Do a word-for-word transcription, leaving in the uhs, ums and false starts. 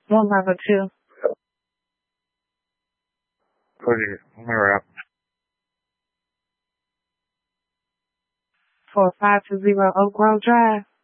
One level two. Put it, mirror up. Four five two zero Oak Grove Drive.